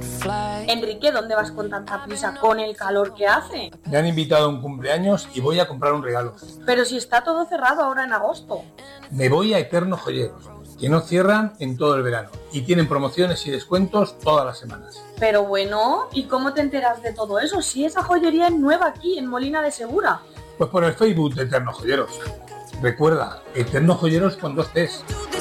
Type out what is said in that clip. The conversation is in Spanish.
Enrique, ¿dónde vas con tanta prisa con el calor que hace? Me han invitado a un cumpleaños y voy a comprar un regalo. Pero si está todo cerrado ahora en agosto. Me voy a Eterno Joyeros, que no cierran en todo el verano y tienen promociones y descuentos todas las semanas. Pero bueno, ¿y cómo te enteras de todo eso? Si esa joyería es nueva aquí, en Molina de Segura. Pues por el Facebook de Eterno Joyeros. Recuerda, Eterno Joyeros con 2 Cs.